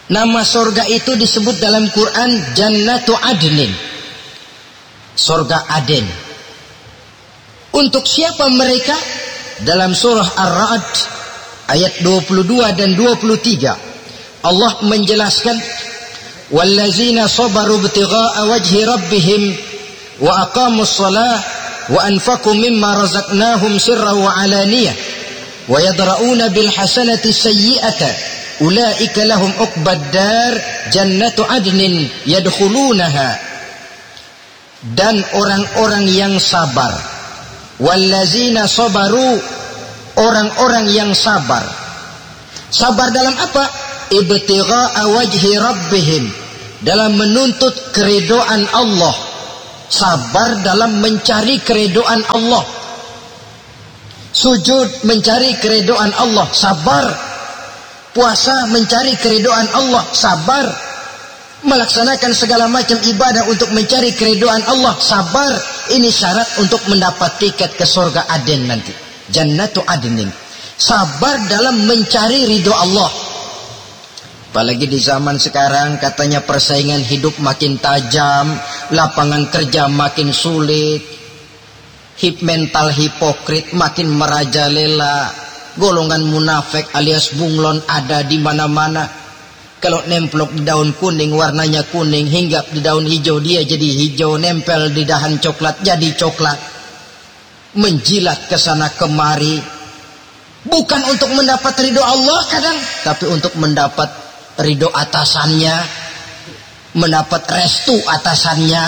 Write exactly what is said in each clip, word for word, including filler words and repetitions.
Nama surga itu disebut dalam Quran Jannatu Adnin, surga Aden. Untuk siapa mereka? Dalam surah Ar-Ra'd ayat dua puluh dua dan dua puluh tiga Allah menjelaskan, wallazina sabaru ibtigha'a wajhi rabbihim wa aqamus shalah wa anfaqu mimma razaqnahum sirran wa alaniyah wa yadra'una bil hasanati sayyi'ata ulaika lahum uqbad dar jannatu adnin yadkhulunaha. Dan orang-orang yang sabar, wallazina sabaru, orang-orang yang sabar. Sabar dalam apa? Ibtigha'a wajhi rabbihim, dalam menuntut keridhaan Allah. Sabar dalam mencari keridhaan Allah. Sujud mencari keridhaan Allah, sabar. Puasa mencari keridhaan Allah, sabar. Melaksanakan segala macam ibadah untuk mencari keridhaan Allah, sabar. Ini syarat untuk mendapat tiket ke surga Aden nanti, Jannatu Adnin. Sabar dalam mencari ridho Allah. Apalagi di zaman sekarang katanya persaingan hidup makin tajam, lapangan kerja makin sulit, hip mental hipokrit makin merajalela, golongan munafik alias bunglon ada di mana-mana. Kalau nemplok di daun kuning warnanya kuning, hinggap di daun hijau dia jadi hijau, nempel di dahan coklat jadi coklat. Menjilat ke sana kemari, bukan untuk mendapat ridho Allah kadang, tapi untuk mendapat ridho atasannya, mendapat restu atasannya.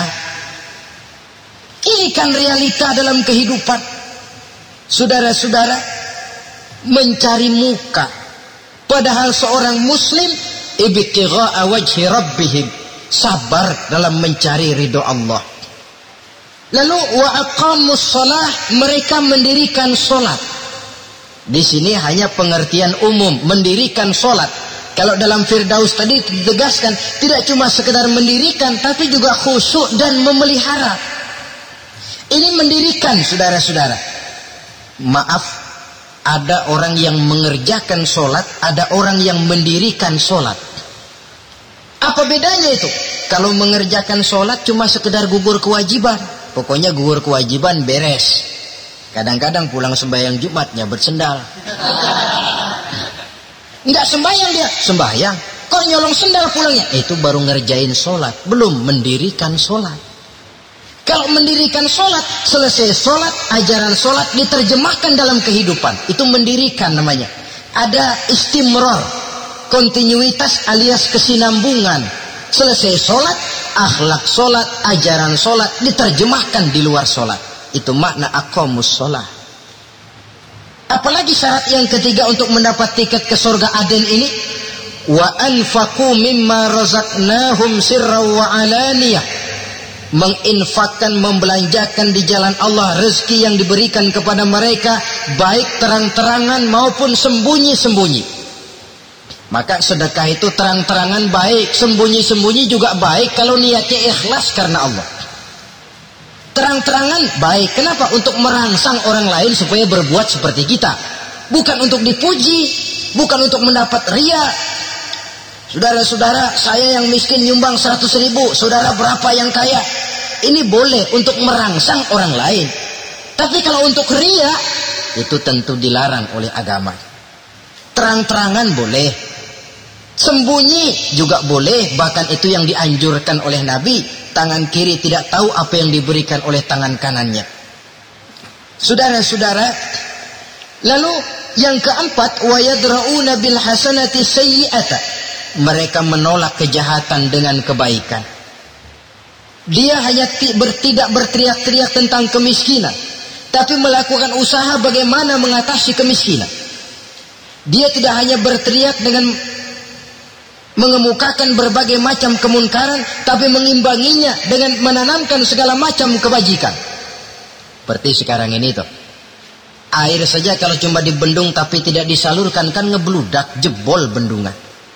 Ini kan realita dalam kehidupan. Saudara-saudara, mencari muka, padahal seorang muslim ibtigha'a wajhi rabbihim, sabar dalam mencari ridho Allah. Lalu wa aqamus shalah, mereka mendirikan solat. Di sini hanya pengertian umum, mendirikan solat. Kalau dalam Firdaus tadi ditegaskan, tidak cuma sekedar mendirikan, tapi juga khusyuk dan memelihara. Ini mendirikan, saudara-saudara. Maaf, ada orang yang mengerjakan solat, ada orang yang mendirikan solat. Apa bedanya itu? Kalau mengerjakan solat cuma sekedar gugur kewajiban, pokoknya gugur kewajiban beres. Kadang-kadang pulang sembahyang Jumatnya bersendal. Enggak sembahyang dia, sembahyang. Kok nyolong sendal pulangnya? Itu baru ngerjain sholat, belum mendirikan sholat. Kalau mendirikan sholat, selesai sholat, ajaran sholat diterjemahkan dalam kehidupan. Itu mendirikan namanya. Ada istimror, kontinuitas alias kesinambungan. Selesai sholat, akhlak sholat, ajaran sholat diterjemahkan di luar sholat. Itu makna aqamus sholat. Apalagi syarat yang ketiga untuk mendapat tiket ke surga Aden ini, wa anfaqu mimma razaqnahum sirran wa alaniyah, menginfakkan, membelanjakan di jalan Allah rezeki yang diberikan kepada mereka, baik terang-terangan maupun sembunyi-sembunyi. Maka sedekah itu terang-terangan baik, sembunyi-sembunyi juga baik kalau niatnya ikhlas karena Allah. Terang-terangan baik. Kenapa? Untuk merangsang orang lain supaya berbuat seperti kita. Bukan untuk dipuji, bukan untuk mendapat ria. Saudara-saudara, saya yang miskin nyumbang seratus ribu, saudara berapa yang kaya? Ini boleh untuk merangsang orang lain. Tapi kalau untuk ria, itu tentu dilarang oleh agama. Terang-terangan boleh, sembunyi juga boleh. Bahkan itu yang dianjurkan oleh Nabi. Tangan kiri tidak tahu apa yang diberikan oleh tangan kanannya. Saudara-saudara, lalu yang keempat, wa yadra'una bil hasanati sayyi'ata, mereka menolak kejahatan dengan kebaikan. Dia hanya tidak berteriak-teriak tentang kemiskinan, tapi melakukan usaha bagaimana mengatasi kemiskinan. Dia tidak hanya berteriak dengan mengemukakan berbagai macam kemunkaran, tapi mengimbanginya dengan menanamkan segala macam kebajikan. Seperti sekarang ini tuh, air saja kalau cuma dibendung tapi tidak disalurkan kan ngebludak, jebol bendungan.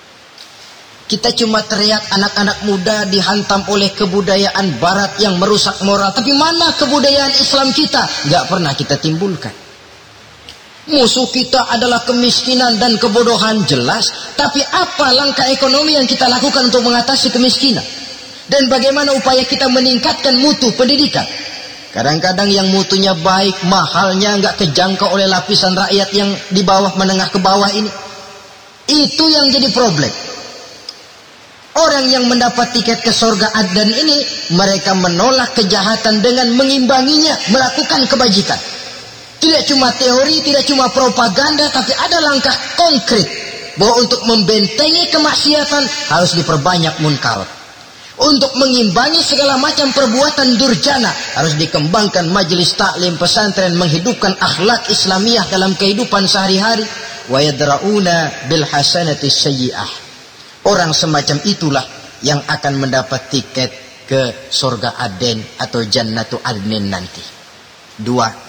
Kita cuma teriak anak-anak muda dihantam oleh kebudayaan barat yang merusak moral, tapi mana kebudayaan Islam kita? Gak pernah kita timbulkan. Musuh kita adalah kemiskinan dan kebodohan, jelas. Tapi apa langkah ekonomi yang kita lakukan untuk mengatasi kemiskinan? Dan bagaimana upaya kita meningkatkan mutu pendidikan? Kadang-kadang yang mutunya baik, mahalnya nggak kejangkau oleh lapisan rakyat yang di bawah, menengah ke bawah ini. Itu yang jadi problem. Orang yang mendapat tiket ke surga Aden ini, mereka menolak kejahatan dengan mengimbanginya, melakukan kebajikan. Tidak cuma teori, tidak cuma propaganda, tapi ada langkah konkret bahwa untuk membentengi kemaksiatan harus diperbanyak munkarat. Untuk mengimbangi segala macam perbuatan durjana harus dikembangkan majelis taklim pesantren, menghidupkan akhlak Islamiyah dalam kehidupan sehari-hari. Wa yadra'una bil hasanati sayyi'ah. Orang semacam itulah yang akan mendapat tiket ke surga Aden atau Jannatu Adnin nanti. Dua